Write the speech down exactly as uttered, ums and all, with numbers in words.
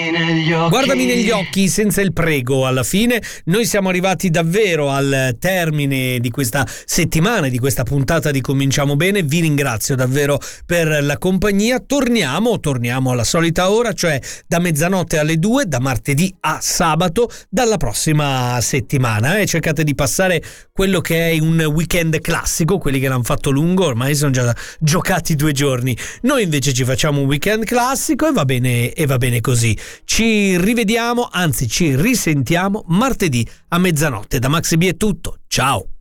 Guardami negli occhi senza il prego. Alla fine noi siamo arrivati davvero al termine di questa settimana, di questa puntata di Cominciamo Bene. Vi ringrazio davvero per la compagnia. Torniamo, torniamo alla solita ora, cioè da mezzanotte alle due, da martedì a sabato, dalla prossima settimana. Eh? Cercate di passare quello che è un weekend classico, quelli che l'hanno fatto lungo, ormai sono già giocati due giorni. Noi invece ci facciamo un weekend classico e va bene, e va bene così. Ci rivediamo, anzi ci risentiamo martedì a mezzanotte. Da Max B è tutto, ciao!